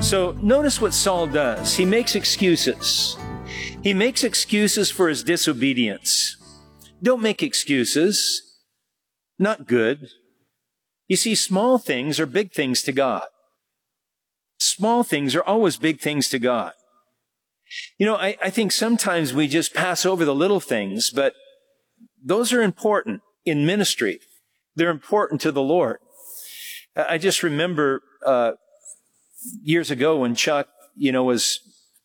So notice what Saul does. He makes excuses. He makes excuses for his disobedience. Don't make excuses. Not good. You see, small things are big things to God. Small things are always big things to God. You know, I think sometimes we just pass over the little things, but those are important in ministry. They're important to the Lord. I just remember years ago when Chuck, the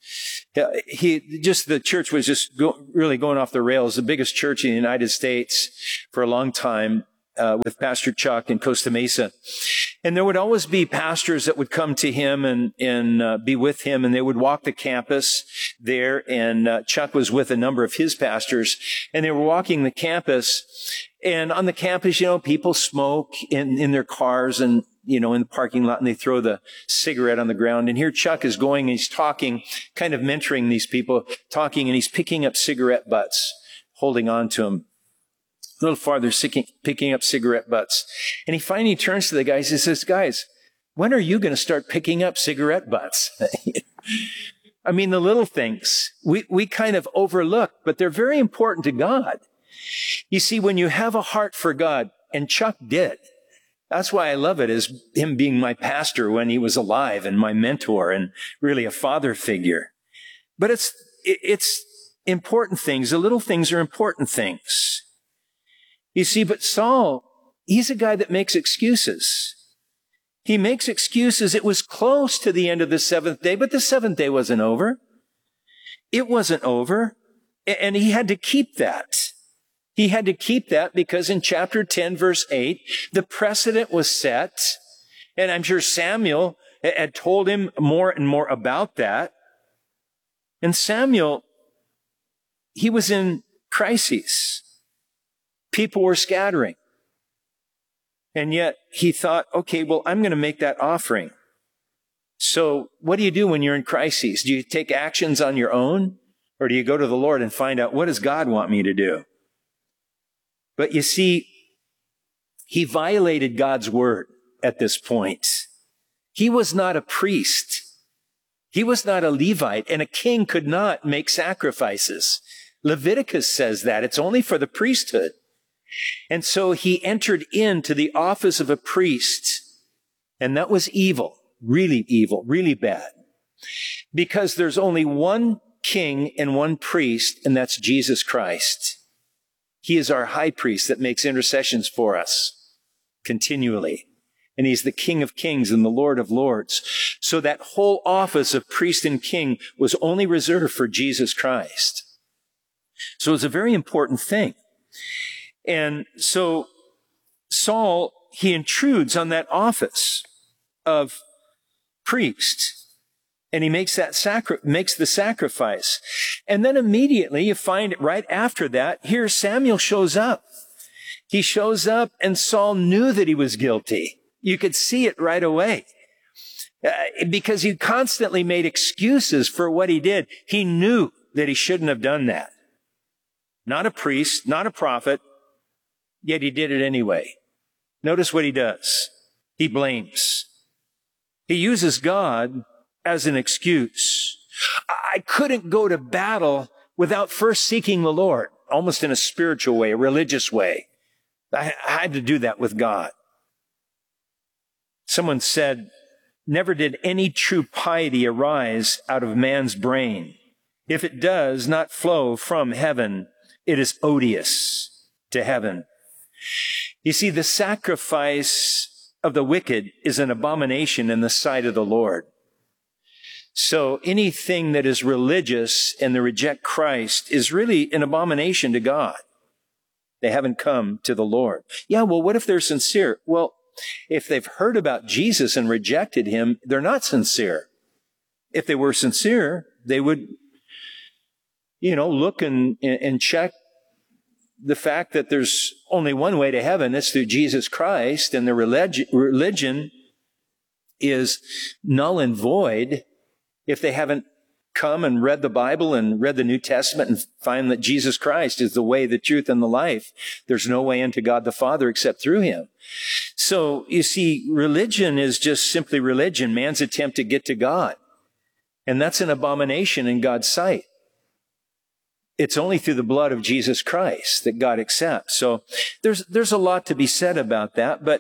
church was just really going off the rails, the biggest church in the United States for a long time, with Pastor Chuck in Costa Mesa. And there would always be pastors that would come to him and be with him, and they would walk the campus there. And Chuck was with a number of his pastors, and they were walking the campus. And on the campus, people smoke in their cars and, in the parking lot, and they throw the cigarette on the ground. And here Chuck is going, and he's talking, kind of mentoring these people, talking, and he's picking up cigarette butts, holding on to them. A little farther, picking up cigarette butts. And he finally turns to the guys and says, guys, when are you going to start picking up cigarette butts? I mean, the little things we kind of overlook, but they're very important to God. You see, when you have a heart for God, and Chuck did, that's why I love it, is him being my pastor when he was alive and my mentor and really a father figure. But it's important things. The little things are important things. You see, but Saul, he's a guy that makes excuses. He makes excuses. It was close to the end of the seventh day, but the seventh day wasn't over. It wasn't over. And he had to keep that. He had to keep that because in chapter 10, verse 8, the precedent was set. And I'm sure Samuel had told him more and more about that. And Samuel, he was in crises. People were scattering. And yet he thought, okay, well, I'm going to make that offering. So what do you do when you're in crises? Do you take actions on your own? Or do you go to the Lord and find out, what does God want me to do? But you see, he violated God's word at this point. He was not a priest. He was not a Levite, and a king could not make sacrifices. Leviticus says that. It's only for the priesthood. And so he entered into the office of a priest, and that was evil, really bad. Because there's only one king and one priest, and that's Jesus Christ. He is our high priest that makes intercessions for us continually. And he's the King of Kings and the Lord of Lords. So that whole office of priest and king was only reserved for Jesus Christ. So it's a very important thing. And so Saul, he intrudes on that office of priest. And he makes the sacrifice. And then immediately you find it right after that, here Samuel shows up. He shows up, and Saul knew that he was guilty. You could see it right away. Because he constantly made excuses for what he did. He knew that he shouldn't have done that. Not a priest, not a prophet, yet he did it anyway. Notice what he does. He blames. He uses God as an excuse. I couldn't go to battle without first seeking the Lord, almost in a spiritual way, a religious way. I had to do that with God. Someone said, never did any true piety arise out of man's brain. If it does not flow from heaven, it is odious to heaven. You see, the sacrifice of the wicked is an abomination in the sight of the Lord. So anything that is religious and they reject Christ is really an abomination to God. They haven't come to the Lord. Yeah, well, what if they're sincere? Well, if they've heard about Jesus and rejected him, they're not sincere. If they were sincere, they would, look and check the fact that there's only one way to heaven. It's through Jesus Christ, and the religion is null and void if they haven't come and read the Bible and read the New Testament and find that Jesus Christ is the way, the truth, and the life. There's no way into God the Father except through him. So you see, religion is just simply religion, man's attempt to get to God. And that's an abomination in God's sight. It's only through the blood of Jesus Christ that God accepts. So there's a lot to be said about that, but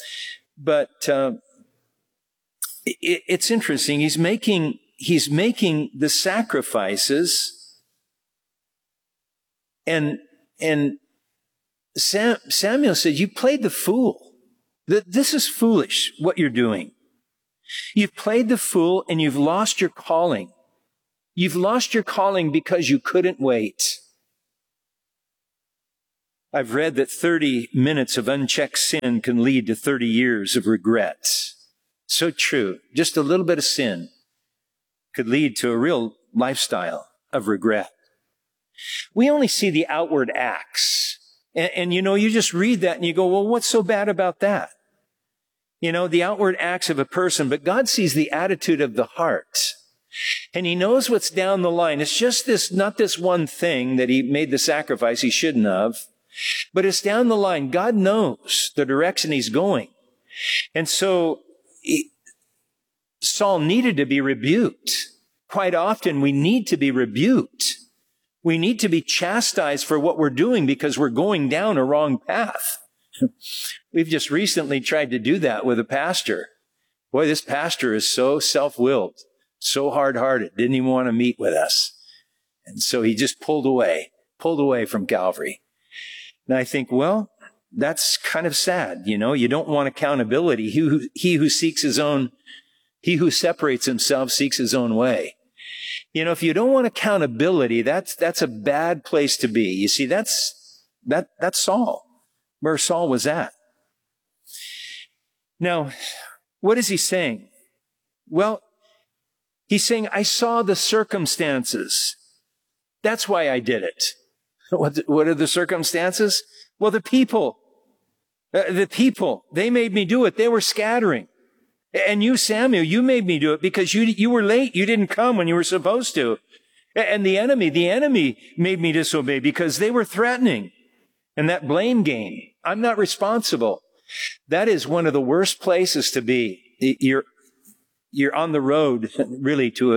it's interesting. He's making the sacrifices, and Samuel said, "You played the fool. This is foolish, what you're doing. You've played the fool and you've lost your calling. You've lost your calling because you couldn't wait." I've read that 30 minutes of unchecked sin can lead to 30 years of regret. So true. Just a little bit of sin could lead to a real lifestyle of regret. We only see the outward acts. And you just read that and you go, well, what's so bad about that? The outward acts of a person, but God sees the attitude of the heart. And he knows what's down the line. It's just not this one thing that he made the sacrifice he shouldn't have, but it's down the line. God knows the direction he's going. And so Saul needed to be rebuked. Quite often we need to be rebuked. We need to be chastised for what we're doing because we're going down a wrong path. We've just recently tried to do that with a pastor. Boy, this pastor is so self-willed, so hard-hearted, didn't even want to meet with us. And so he just pulled away from Calvary. And I think, well, that's kind of sad. You don't want accountability. He who separates himself seeks his own way. If you don't want accountability, that's a bad place to be. You see, that's Saul, where Saul was at. Now, what is he saying? Well, he's saying, I saw the circumstances. That's why I did it. What are the circumstances? Well, the people, they made me do it. They were scattering. And you, Samuel, you made me do it because you were late. You didn't come when you were supposed to. And the enemy made me disobey because they were threatening. And that blame game, I'm not responsible. That is one of the worst places to be. You're on the road really to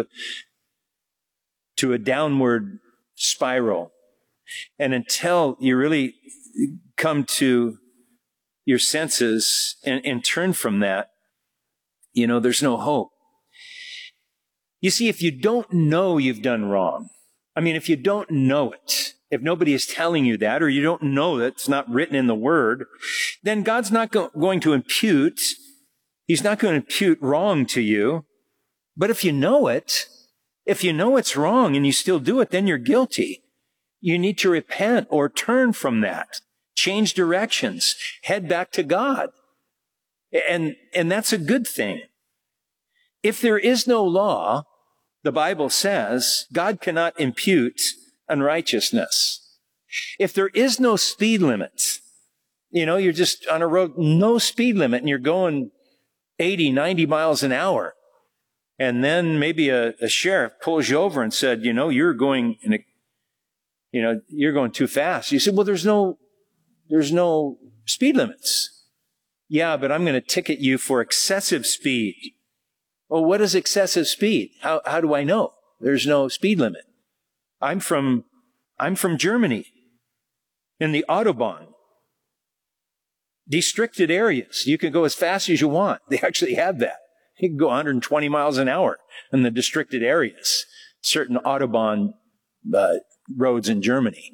a downward spiral. And until you really come to your senses and turn from that, there's no hope. You see, if you don't know you've done wrong, if you don't know it, if nobody is telling you that, or you don't know that it's not written in the Word, then God's not going to impute. He's not going to impute wrong to you. But if you know it's wrong and you still do it, then you're guilty. You need to repent or turn from that. Change directions. Head back to God. And that's a good thing. If there is no law, the Bible says, God cannot impute unrighteousness. If there is no speed limit, you're just on a road, no speed limit, and you're going 80, 90 miles an hour. And then maybe a sheriff pulls you over and said, you're going you're going too fast. You said, well, there's no speed limits. Yeah, but I'm going to ticket you for excessive speed. Well, what is excessive speed? How do I know? There's no speed limit. I'm from Germany. In the Autobahn, restricted areas, you can go as fast as you want. They actually have that. You can go 120 miles an hour in the restricted areas, certain Autobahn roads in Germany.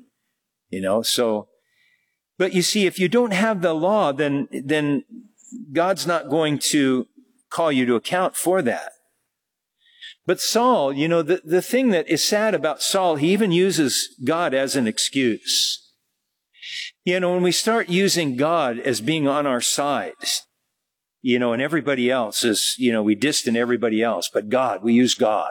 But you see, if you don't have the law, then God's not going to call you to account for that. But Saul, the thing that is sad about Saul, he even uses God as an excuse. When we start using God as being on our side, and everybody else is, we distance everybody else, but God, we use God,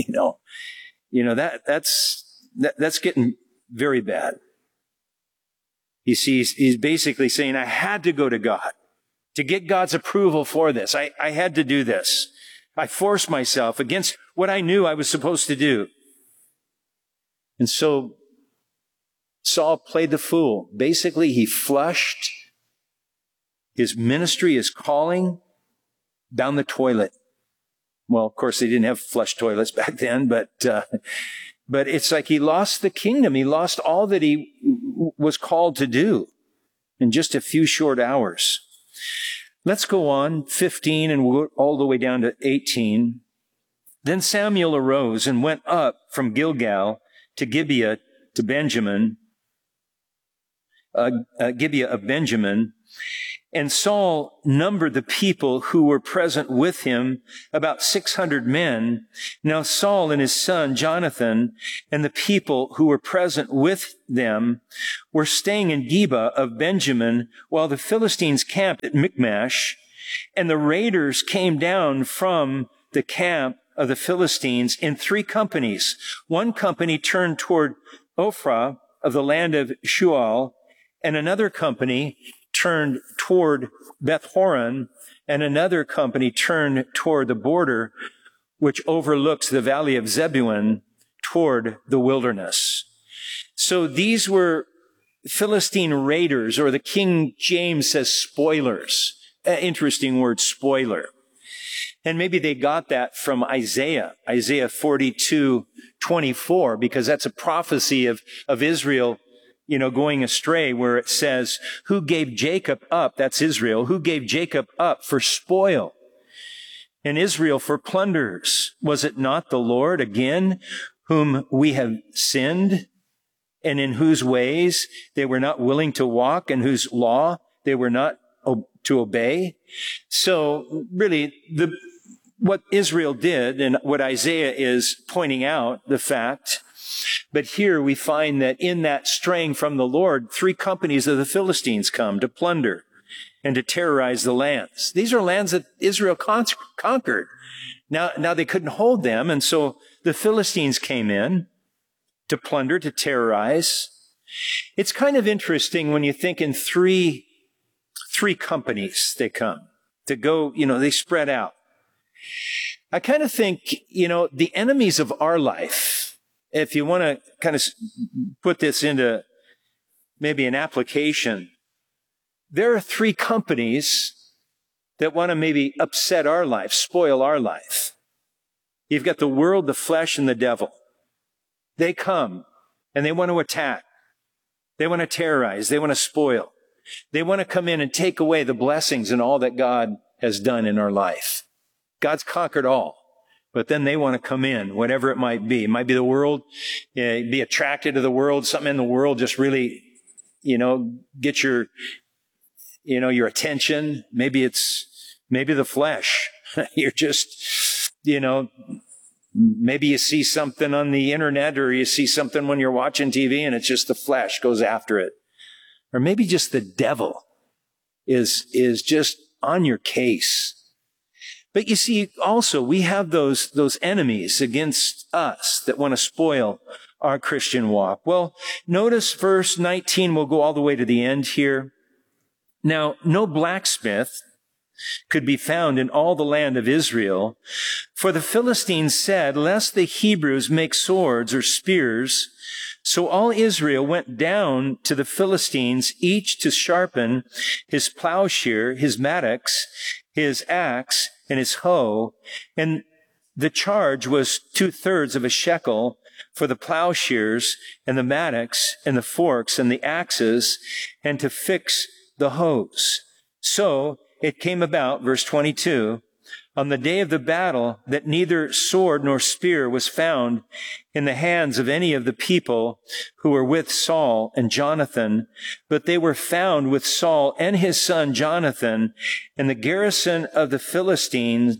that's getting very bad. You see, he's basically saying, I had to go to God to get God's approval for this. I had to do this. I forced myself against what I knew I was supposed to do. And so Saul played the fool. Basically, he flushed his ministry, his calling, down the toilet. Well, of course, they didn't have flush toilets back then, but it's like he lost the kingdom. He lost all that he was called to do in just a few short hours. Let's go on, 15, and we'll go all the way down to 18. Then Samuel arose and went up from Gilgal to Gibeah to Benjamin, Gibeah of Benjamin. And Saul numbered the people who were present with him, about 600 men. Now Saul and his son Jonathan and the people who were present with them were staying in Gibeah of Benjamin while the Philistines camped at Michmash. And the raiders came down from the camp of the Philistines in 3 companies. One company turned toward Ophrah of the land of Shual, and another company turned toward Beth-horon, and another company turned toward the border, which overlooks the valley of Zebulun toward the wilderness. So these were Philistine raiders, or the King James says spoilers. Interesting word, spoiler. And maybe they got that from Isaiah 42:24, because that's a prophecy of Israel, going astray, where it says, who gave Jacob up, that's Israel, who gave Jacob up for spoil and Israel for plunders? Was it not the Lord, again, whom we have sinned, and in whose ways they were not willing to walk, and whose law they were not to obey? So really, what Israel did, and what Isaiah is pointing out, the fact. But here we find that in that straying from the Lord, 3 companies of the Philistines come to plunder and to terrorize the lands. These are lands that Israel conquered. Now they couldn't hold them, and so the Philistines came in to plunder, to terrorize. It's kind of interesting when you think in three companies they come to go, they spread out. I kind of think, the enemies of our life, if you want to kind of put this into maybe an application, there are 3 companies that want to maybe upset our life, spoil our life. You've got the world, the flesh, and the devil. They come and they want to attack. They want to terrorize. They want to spoil. They want to come in and take away the blessings and all that God has done in our life. God's conquered all. But then they want to come in, whatever it might be. It might be the world, be attracted to the world, something in the world just really, get your attention. Maybe the flesh. You're just, maybe you see something on the internet, or you see something when you're watching TV, and it's just the flesh goes after it. Or maybe just the devil is just on your case. But you see, also, we have those enemies against us that want to spoil our Christian walk. Well, notice verse 19, we'll go all the way to the end here. Now, no blacksmith could be found in all the land of Israel, for the Philistines said, lest the Hebrews make swords or spears. So all Israel went down to the Philistines, each to sharpen his plowshare, his mattocks, his axe, and his hoe, and the charge was 2/3 of a shekel for the plowshares and the mattocks and the forks and the axes, and to fix the hoes. So it came about, verse 22, on the day of the battle, that neither sword nor spear was found in the hands of any of the people who were with Saul and Jonathan, but they were found with Saul and his son Jonathan, and the garrison of the Philistines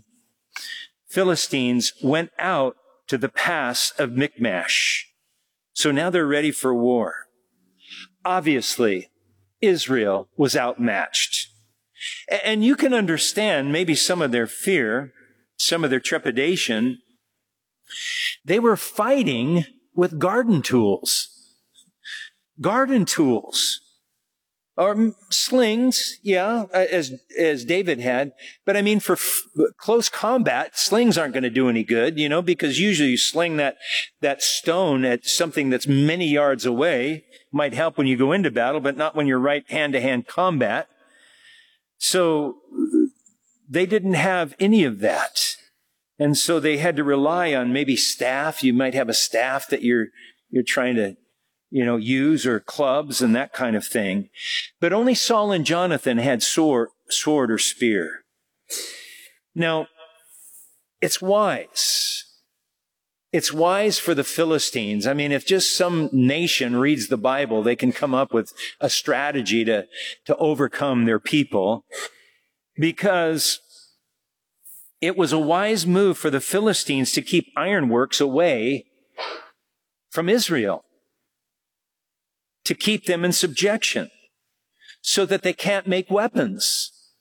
went out to the pass of Michmash. So now they're ready for war. Obviously, Israel was outmatched. And you can understand maybe some of their fear, some of their trepidation. They were fighting with garden tools. Garden tools. Or slings, yeah, as David had. But I mean, for close combat, slings aren't going to do any good, because usually you sling that stone at something that's many yards away. Might help when you go into battle, but not when you're right hand-to-hand combat. So they didn't have any of that. And so they had to rely on maybe staff. You might have a staff that you're trying to, use, or clubs and that kind of thing. But only Saul and Jonathan had sword or spear. Now, it's wise. It's wise for the Philistines. I mean, if just some nation reads the Bible, they can come up with a strategy to overcome their people, because it was a wise move for the Philistines to keep ironworks away from Israel, to keep them in subjection so that they can't make weapons.